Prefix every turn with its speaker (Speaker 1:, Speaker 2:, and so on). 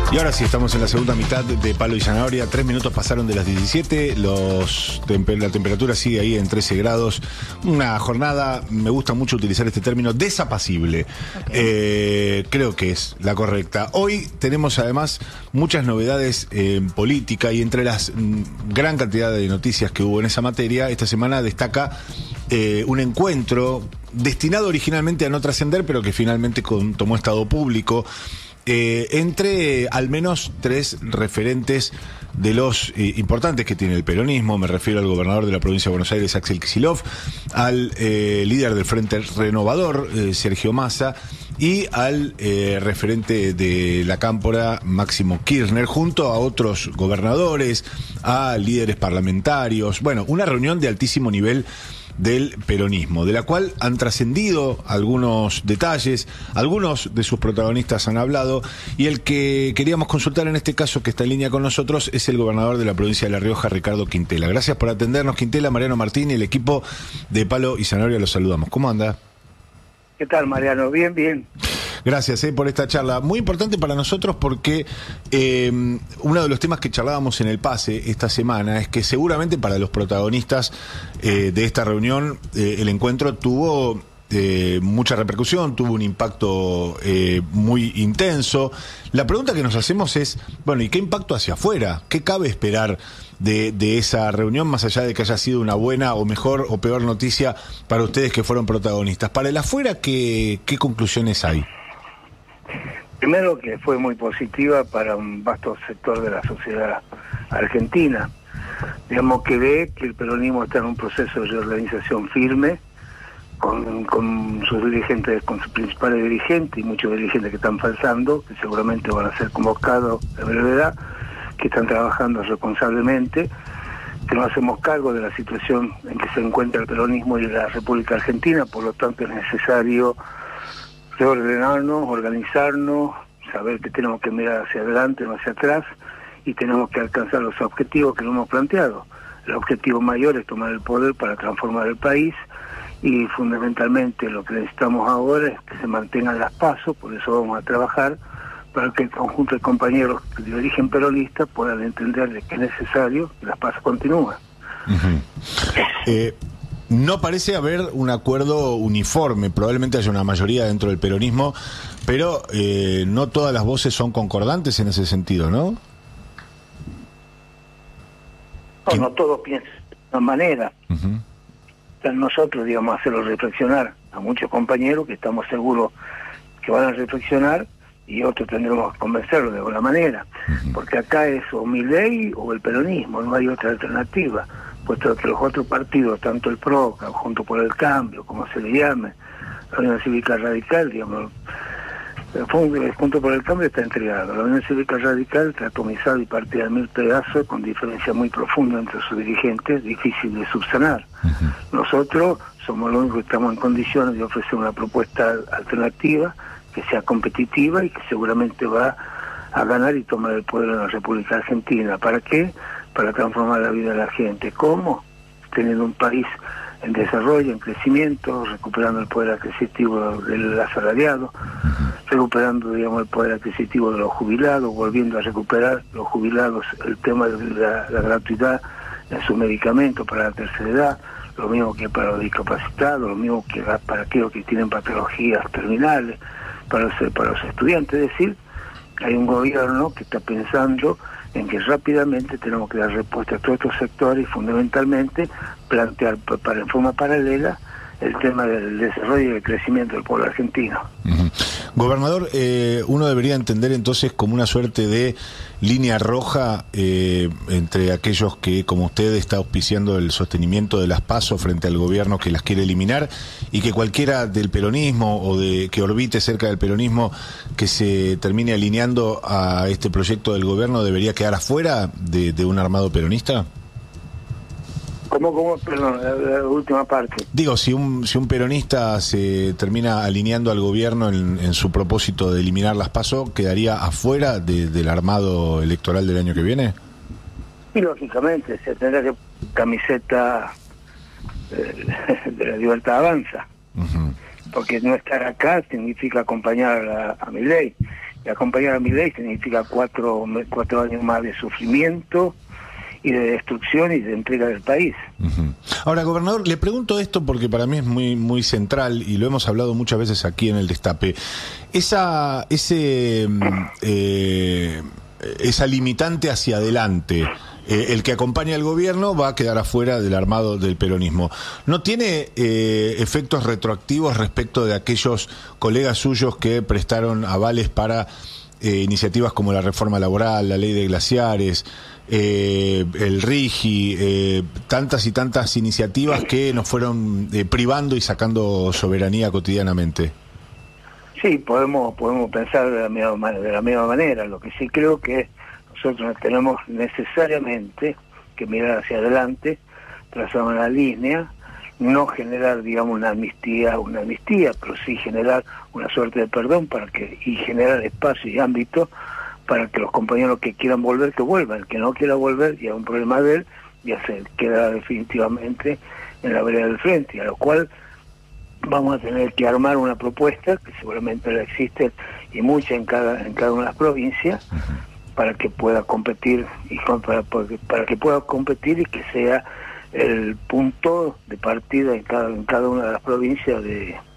Speaker 1: Y ahora sí, estamos en la segunda mitad de Palo y Zanahoria. 3 minutos pasaron de las 17. La temperatura sigue ahí en 13 grados. Una jornada, me gusta mucho utilizar este término, desapacible. Okay. Creo que es la correcta. Hoy tenemos además muchas novedades en política y entre las gran cantidad de noticias que hubo en esa materia, esta semana destaca un encuentro destinado originalmente a no trascender, pero que finalmente tomó estado público. Entre al menos 3 referentes de los importantes que tiene el peronismo. Me refiero al gobernador de la provincia de Buenos Aires, Axel Kicillof, al líder del Frente Renovador, Sergio Massa, y al referente de la Cámpora, Máximo Kirchner, junto a otros gobernadores, a líderes parlamentarios. Bueno, una reunión de altísimo nivel del peronismo, de la cual han trascendido algunos detalles, algunos de sus protagonistas han hablado, y el que queríamos consultar en este caso, que está en línea con nosotros, es el gobernador de la provincia de La Rioja, Ricardo Quintela. Gracias por atendernos, Quintela. Mariano Martín y el equipo de Palo y Zanahoria los saludamos. ¿Cómo anda?
Speaker 2: ¿Qué tal, Mariano? Bien, bien.
Speaker 1: Gracias por esta charla. Muy importante para nosotros porque uno de los temas que charlábamos en el pase esta semana es que seguramente para los protagonistas de esta reunión el encuentro tuvo mucha repercusión, tuvo un impacto muy intenso. La pregunta que nos hacemos es, bueno, ¿y qué impacto hacia afuera? ¿Qué cabe esperar de esa reunión, más allá de que haya sido una buena o mejor o peor noticia para ustedes que fueron protagonistas? Para el afuera, ¿qué conclusiones hay?
Speaker 2: Primero, que fue muy positiva para un vasto sector de la sociedad argentina. Digamos que ve que el peronismo está en un proceso de reorganización firme, con sus dirigentes, con sus principales dirigentes y muchos dirigentes que están faltando, que seguramente van a ser convocados de brevedad, que están trabajando responsablemente, que nos hacemos cargo de la situación en que se encuentra el peronismo y la República Argentina. Por lo tanto es necesario reordenarnos, organizarnos, saber que tenemos que mirar hacia adelante, no hacia atrás, y tenemos que alcanzar los objetivos que nos hemos planteado. El objetivo mayor es tomar el poder para transformar el país, y fundamentalmente lo que necesitamos ahora es que se mantengan las PASO. Por eso vamos a trabajar para que el conjunto de compañeros de origen peronista puedan entender de que es necesario que las PASO continúen.
Speaker 1: No parece haber un acuerdo uniforme, probablemente haya una mayoría dentro del peronismo, pero no todas las voces son concordantes en ese sentido, ¿no?
Speaker 2: No todos piensan de una manera. Nosotros, digamos, hacerlo reflexionar a muchos compañeros que estamos seguros que van a reflexionar, y otros tendremos que convencerlos de alguna manera, porque acá es o Milei o el peronismo, no hay otra alternativa, puesto que los otros partidos, tanto el PRO, Junto por el Cambio, como se le llame, la Unión Cívica Radical, digamos, Junto por el Cambio está entregado, la Unión Cívica Radical está atomizada y partida en 1000 pedazos, con diferencia muy profunda entre sus dirigentes, difícil de subsanar. Nosotros somos los únicos que estamos en condiciones de ofrecer una propuesta alternativa, que sea competitiva y que seguramente va a ganar y tomar el poder en la República Argentina. ¿Para qué? Para transformar la vida de la gente. ¿Cómo? Teniendo un país en desarrollo, en crecimiento, recuperando el poder adquisitivo del asalariado, recuperando, digamos, el poder adquisitivo de los jubilados, volviendo a recuperar los jubilados el tema de la gratuidad en sus medicamentos para la tercera edad, lo mismo que para los discapacitados, lo mismo que para aquellos que tienen patologías terminales, para los estudiantes. Es decir, hay un gobierno que está pensando en que rápidamente tenemos que dar respuesta a todos estos sectores y fundamentalmente plantear en forma paralela el tema del desarrollo y el crecimiento del pueblo argentino.
Speaker 1: Gobernador, uno debería entender entonces como una suerte de línea roja entre aquellos que, como usted, está auspiciando el sostenimiento de las PASO frente al gobierno que las quiere eliminar, y que cualquiera del peronismo o que orbite cerca del peronismo que se termine alineando a este proyecto del gobierno debería quedar afuera de un armado peronista.
Speaker 2: ¿Cómo? Perdón, la última parte.
Speaker 1: Digo, si un peronista se termina alineando al gobierno en su propósito de eliminar las PASO, ¿quedaría afuera del armado electoral del año que viene?
Speaker 2: Y lógicamente, se tendrá que camiseta de la Libertad Avanza. Porque no estar acá significa acompañar a Milei. Y acompañar a Milei significa 4 años más de sufrimiento y de destrucción y de entrega del país.
Speaker 1: Ahora, gobernador, le pregunto esto porque para mí es muy muy central y lo hemos hablado muchas veces aquí en el Destape. Esa limitante hacia adelante, el que acompaña al gobierno va a quedar afuera del armado del peronismo. ¿No tiene efectos retroactivos respecto de aquellos colegas suyos que prestaron avales para iniciativas como la reforma laboral, la ley de glaciares, el RIGI, tantas y tantas iniciativas que nos fueron privando y sacando soberanía cotidianamente?
Speaker 2: Sí, podemos pensar de la misma manera. Lo que sí creo que nosotros tenemos necesariamente que mirar hacia adelante, trazar una línea, no generar, digamos, una amnistía, pero sí generar una suerte de perdón y generar espacio y ámbito para que los compañeros que quieran volver, que vuelvan. El que no quiera volver, ya es un problema de él, ya se queda definitivamente en la vereda del frente, a lo cual vamos a tener que armar una propuesta, que seguramente la existe y mucha en cada una de las provincias, para que pueda competir para que pueda competir y que sea el punto de partida en cada una de las provincias de